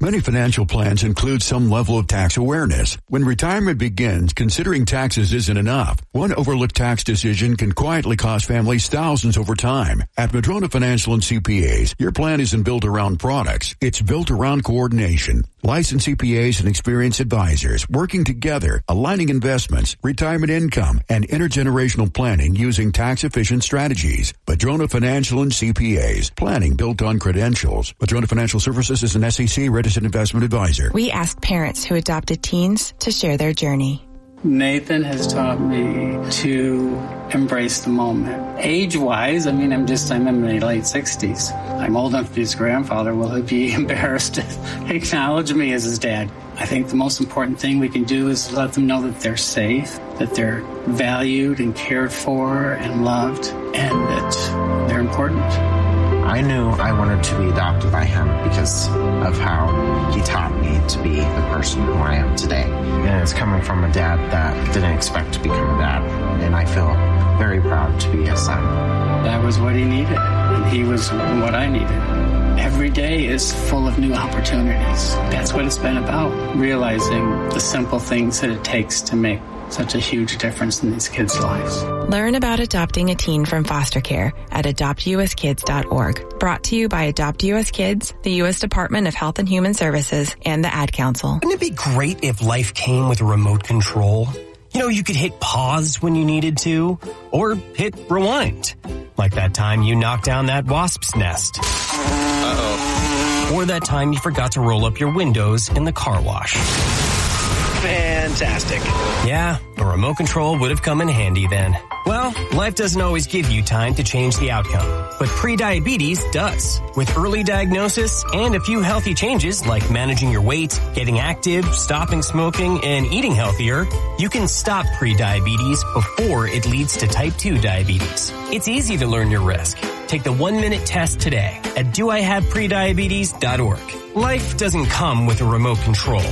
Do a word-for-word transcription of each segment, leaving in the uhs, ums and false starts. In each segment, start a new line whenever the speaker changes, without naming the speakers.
Many financial plans include some level of tax awareness. When retirement begins, considering taxes isn't enough. One overlooked tax decision can quietly cost families thousands over time. At Madrona Financial and C P As, your plan isn't built around products. It's built around coordination. Licensed C P As and experienced advisors working together, aligning investments, retirement income, and intergenerational planning using tax-efficient strategies. Madrona Financial and C P As. Planning built on credentials. Madrona Financial Services is an S E C registered investment advisor.
We ask parents who adopted teens to share their journey.
Nathan has taught me to embrace the moment. Age-wise, I mean, I'm just, I'm in my late sixties. I'm old enough to be his grandfather. Will he be embarrassed to acknowledge me as his dad? I think the most important thing we can do is let them know that they're safe, that they're valued and cared for and loved, and that they're important.
I knew I wanted to be adopted by him because of how he taught me to be the person who I am today. And it's coming from a dad that didn't expect to become a dad. And I feel very proud to be his son.
That was what he needed, and he was what I needed. Every day is full of new opportunities. That's what it's been about, realizing the simple things that it takes to make such a huge difference in these kids' lives.
Learn about adopting a teen from foster care at adopt u s kids dot org. Brought to you by Adopt U S Kids, the U S Department of Health and Human Services, and the Ad Council.
Wouldn't it be great if life came with a remote control? You know, you could hit pause when you needed to, or hit rewind. Like that time you knocked down that wasp's nest. Uh-oh. Or that time you forgot to roll up your windows in the car wash.
Fantastic.
Yeah, a remote control would have come in handy then. Well, life doesn't always give you time to change the outcome, but prediabetes does. With early diagnosis and a few healthy changes like managing your weight, getting active, stopping smoking, and eating healthier, you can stop prediabetes before it leads to type two diabetes. It's easy to learn your risk. Take the one-minute test today at do I have prediabetes dot org. Life doesn't come with a remote control.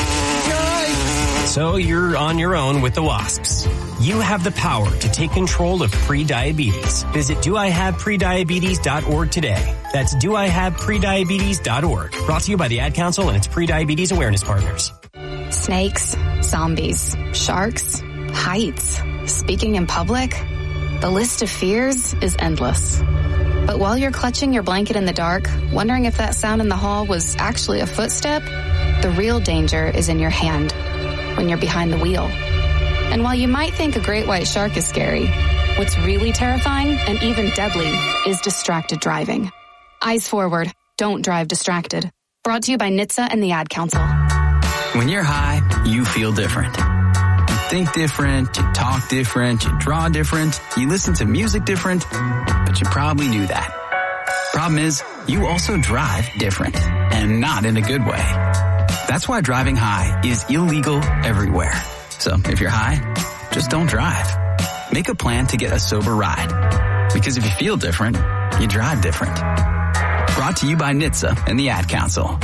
So you're on your own with the wasps. You have the power to take control of prediabetes. Visit do I have prediabetes dot org today. That's do I have prediabetes dot org. Brought to you by the Ad Council and its prediabetes awareness partners.
Snakes, zombies, sharks, heights, speaking in public. The list of fears is endless. But while you're clutching your blanket in the dark, wondering if that sound in the hall was actually a footstep, the real danger is in your hand when you're behind the wheel. And while you might think a great white shark is scary, what's really terrifying and even deadly is distracted driving. Eyes forward. Don't drive distracted. Brought to you by N H T S A and the Ad Council.
When you're high, you feel different. You think different, you talk different, you draw different, you listen to music different, but you probably knew that. Problem is, you also drive different, and not in a good way. That's why driving high is illegal everywhere. So if you're high, just don't drive. Make a plan to get a sober ride. Because if you feel different, you drive different. Brought to you by N H T S A and the Ad Council.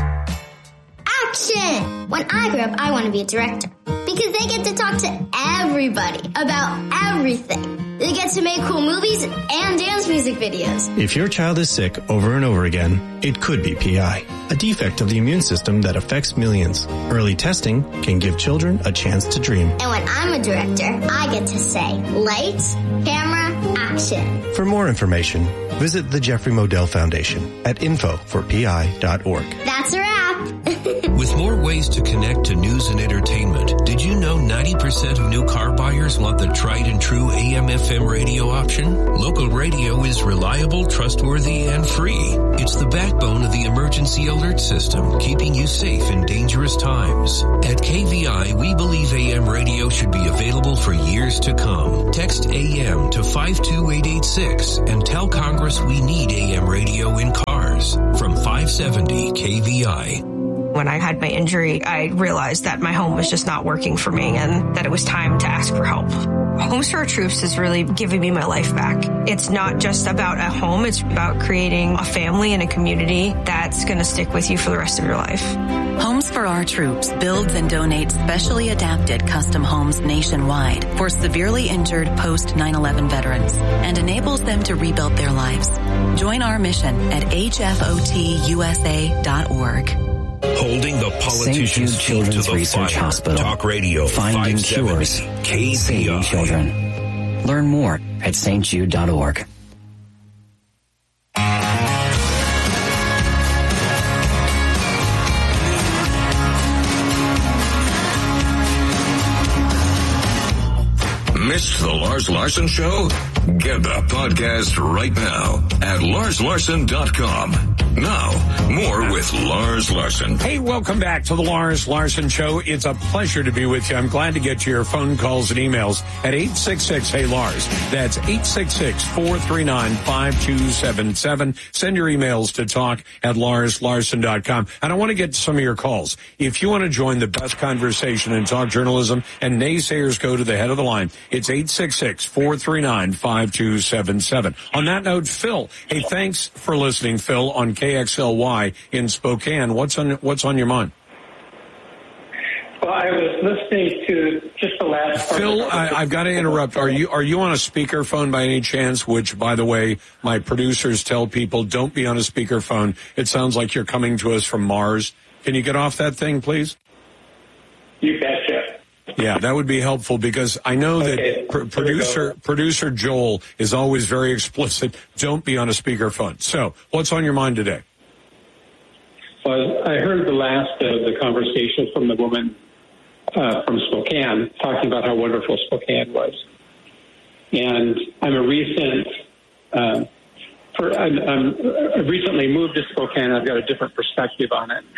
Action! When I grow up, I want to be a director. Because they get to talk to everybody about everything. They get to make cool movies and dance music videos.
If your child is sick over and over again, it could be P I, a defect of the immune system that affects millions. Early testing can give children a chance to dream.
And when I'm a director, I get to say, lights, camera, action.
For more information, visit the Jeffrey Modell Foundation at info for p i dot org.
That's a wrap.
With more ways to connect to news and entertainment, did you know ninety percent of new car buyers want the tried and true A M F M radio option? Local radio is reliable, trustworthy, and free. It's the backbone of the emergency alert system, keeping you safe in dangerous times. At K V I, we believe A M radio should be available for years to come. Text A M to five two eight eight six and tell Congress we need A M radio in cars. From five seventy K V I.
When I had my injury, I realized that my home was just not working for me and that it was time to ask for help. Homes for Our Troops is really giving me my life back. It's not just about a home, it's about creating a family and a community that's going to stick with you for the rest of your life.
Homes for Our Troops builds and donates specially adapted custom homes nationwide for severely injured post nine eleven veterans and enables them to rebuild their lives. Join our mission at H F O T U S A dot org.
Holding the politicians' feet to the
Research
fire.
Hospital.
Talk Radio
Finding
five seventy
cures.
K P I.
Saving children. Learn more at S T Jude dot org.
Missed the Lars Larson Show? Get the podcast right now at Lars Larson dot com. Now, more with Lars Larson.
Hey, welcome back to the Lars Larson Show. It's a pleasure to be with you. I'm glad to get your phone calls and emails at eight six six, hey Lars. That's eight six six, four three nine, five two seven seven. Send your emails to talk at Lars Larson dot com. And I want to get some of your calls. If you want to join the best conversation in talk journalism and naysayers go to the head of the line, it's eight six six, four three nine, five two seven seven. On that note, Phil, hey, thanks for listening, Phil, on K X L Y in Spokane. What's on what's on your mind?
Well, I was listening to just the last part.
Phil, I, I've got to interrupt. Are you are you on a speakerphone by any chance? Which, by the way, my producers tell people don't be on a speakerphone. It sounds like you're coming to us from Mars. Can you get off that thing, please?
You betcha.
Yeah, that would be helpful because I know
Okay,
that pr- producer producer Joel is always very explicit. Don't be on a speakerphone. So, what's on your mind today?
Well, I heard the last of the conversation from the woman uh, from Spokane talking about how wonderful Spokane was. And I'm a recent, uh, for, I'm, I'm I've recently moved to Spokane. I've got a different perspective on it.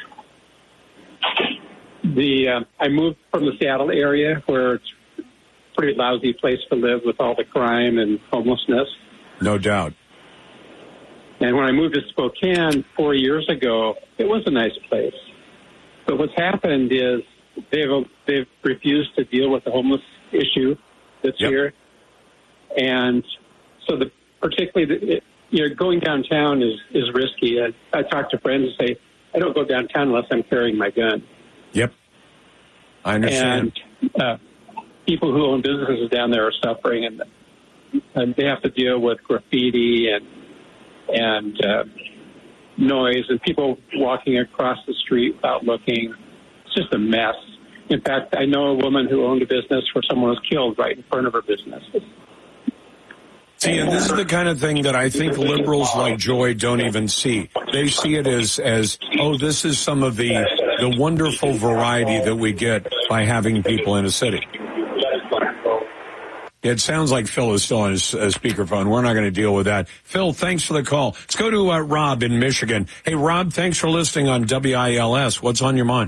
The uh, I moved from the Seattle area where it's a pretty lousy place to live with all the crime and homelessness.
No doubt.
And when I moved to Spokane four years ago, it was a nice place. But what's happened is they've they've refused to deal with the homeless issue that's
Yep.
here, and so the particularly the, it, you know going downtown is is risky. I, I talk to friends and say I don't go downtown unless I'm carrying my gun.
Yep, I understand.
And uh, people who own businesses down there are suffering, and, and they have to deal with graffiti and and uh, noise and people walking across the street without looking. It's just a mess. In fact, I know a woman who owned a business where someone was killed right in front of her business.
See, and this is the kind of thing that I think liberals like Joy don't even see. They see it as, as oh, this is some of the, the wonderful variety that we get by having people in a city. It sounds like Phil is still on his uh, speakerphone. We're not going to deal with that. Phil, thanks for the call. Let's go to uh, Rob in Michigan. Hey, Rob, thanks for listening on W I L S. What's on your mind?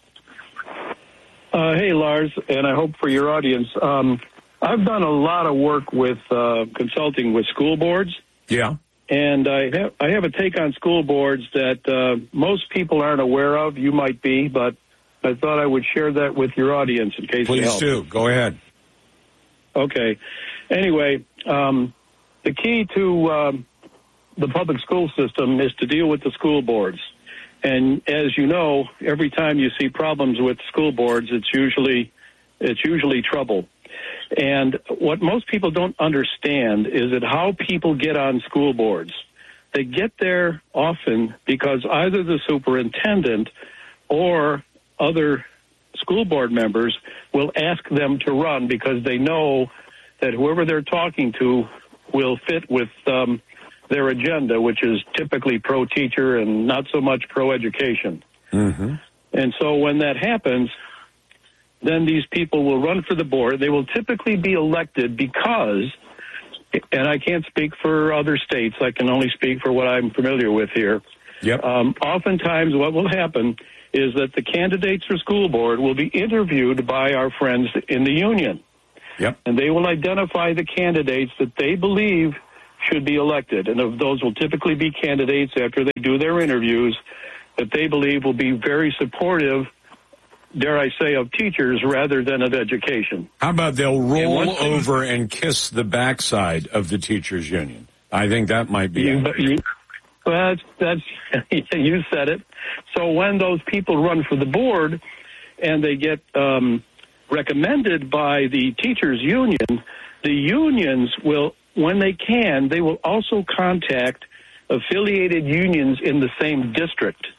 Uh, hey, Lars, and I hope for your audience. Um, I've done a lot of work with uh, consulting with school boards.
Yeah.
And I have, I have a take on school boards that uh, most people aren't aware of. You might be, but I thought I would share that with your audience in case
Please
it helps.
do. Go ahead.
Okay. Anyway, um, the key to um, the public school system is to deal with the school boards. And as you know, every time you see problems with school boards, it's usually it's usually trouble. And what most people don't understand is that how people get on school boards. They get there often because either the superintendent or other school board members will ask them to run because they know that whoever they're talking to will fit with um, their agenda, which is typically pro-teacher and not so much pro-education.
Mm-hmm.
And so when that happens, then these people will run for the board. They will typically be elected because, and I can't speak for other states, I can only speak for what I'm familiar with here.
Yep.
Um, oftentimes what will happen is that the candidates for school board will be interviewed by our friends in the union.
Yep.
And they will identify the candidates that they believe should be elected. And of those will typically be candidates after they do their interviews that they believe will be very supportive, dare I say, of teachers rather than of education.
How about they'll roll
and
over and kiss the backside of the teachers union? I think that might be
You,
it.
you, well, that's, that's you said it. So when those people run for the board and they get um, recommended by the teachers union, the unions will, when they can, they will also contact affiliated unions in the same district.
Yep.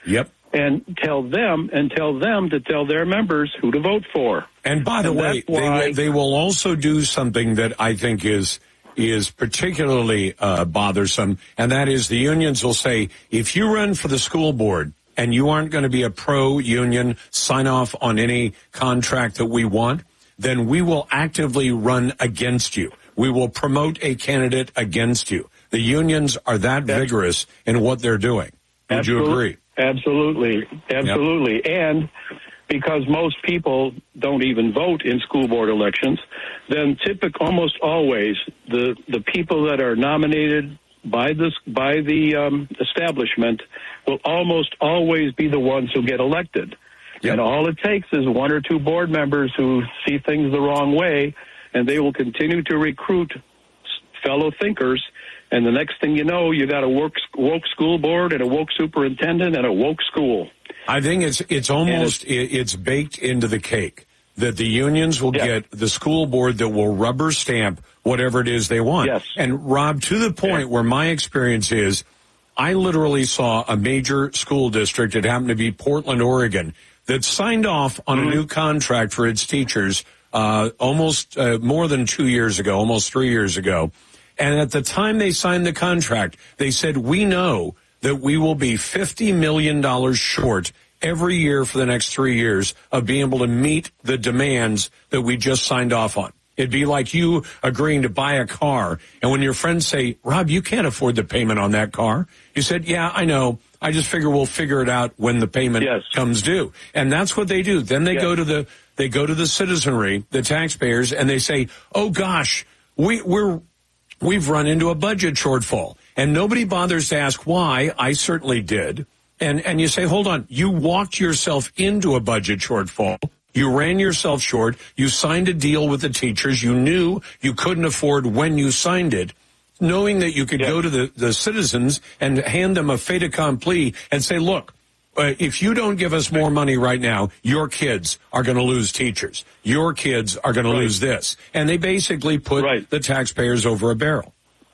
and tell them and tell them to tell their members who to vote for.
And by the
and
way, they will, they will also do something that I think is is particularly uh, bothersome, and that is the unions will say, if you run for the school board and you aren't going to be a pro-union, sign off on any contract that we want, then we will actively run against you. We will promote a candidate against you. The unions are that That's, vigorous in what they're doing. Would you agree?
Absolutely. Absolutely. Yep. And because most people don't even vote in school board elections, then typically, almost always, the, the people that are nominated by this by the um, establishment will almost always be the ones who get elected. Yep. And all it takes is one or two board members who see things the wrong way, and they will continue to recruit fellow thinkers. And the next thing you know, you got a woke, woke school board and a woke superintendent and a woke school.
I think it's it's almost it's, it's baked into the cake that the unions will yeah. get the school board that will rubber stamp whatever it is they want.
Yes.
And Rob, to the point yeah. where my experience is, I literally saw a major school district, it happened to be Portland, Oregon, that signed off on mm-hmm. a new contract for its teachers uh, almost uh, more than two years ago, almost three years ago. And at the time they signed the contract, they said, we know that we will be fifty million dollars short every year for the next three years of being able to meet the demands that we just signed off on. It'd be like you agreeing to buy a car, and when your friends say, Rob, you can't afford the payment on that car, you said, yeah, I know. I just figure we'll figure it out when the payment
yes.
comes due. And that's what they do. Then they yes. go to the they go to the citizenry, the taxpayers, and they say, oh, gosh, we, we're we've run into a budget shortfall. And nobody bothers to ask why. I certainly did. And and you say, hold on, you walked yourself into a budget shortfall. You ran yourself short. You signed a deal with the teachers. You knew you couldn't afford when you signed it, knowing that you could yeah. go to the, the citizens and hand them a fait accompli and say, look, uh, if you don't give us more money right now, your kids are going to lose teachers. Your kids are going right. to lose this. And they basically put right. the taxpayers over a barrel.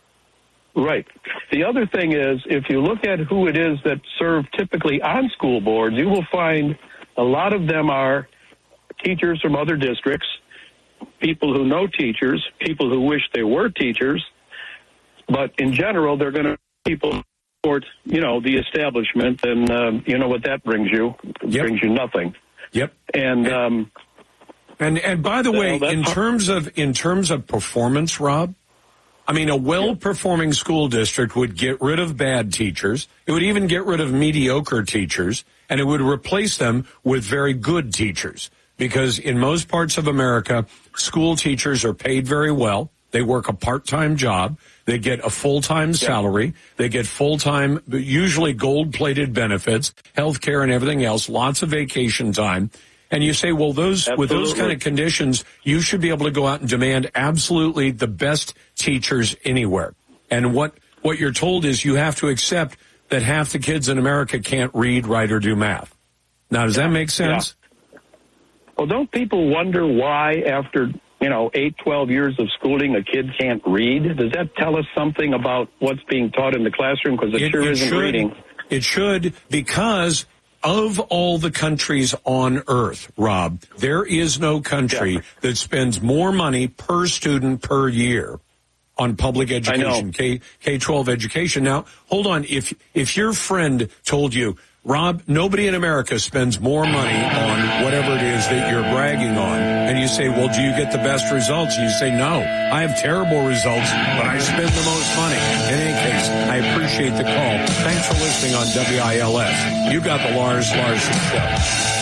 Right. The other thing is, if you look at who it is that serve typically on school boards, you will find a lot of them are teachers from other districts, people who know teachers, people who wish they were teachers, but in general, they're going to people support, you know, the establishment, and um, you know what that brings you? It yep. brings you nothing.
Yep.
And um,
and and by the way, in terms of in terms of performance, Rob, I mean, a well-performing school district would get rid of bad teachers. It would even get rid of mediocre teachers, and it would replace them with very good teachers. Because in most parts of America, school teachers are paid very well. They work a part-time job. They get a full-time salary. They get full-time, usually gold-plated benefits, health care and everything else, lots of vacation time. And you say, well, those absolutely. With those kind of conditions, you should be able to go out and demand absolutely the best teachers anywhere. And what, what you're told is you have to accept that half the kids in America can't read, write, or do math. Now, does that make sense?
Yeah. Well, don't people wonder why after, you know, eight, twelve years of schooling, a kid can't read? Does that tell us something about what's being taught in the classroom? Because it, it sure it isn't
should,
reading.
It should, because of all the countries on earth, Rob, there is no country yeah. that spends more money per student per year on public education, K, K-twelve education. Now, hold on. If if your friend told you, Rob, nobody in America spends more money on whatever it is that you're bragging on, and you say, well, do you get the best results? And you say, no, I have terrible results, but I spend the most money. In any case, I appreciate the call. Thanks for listening on W I L S. You got the Lars Larson Show.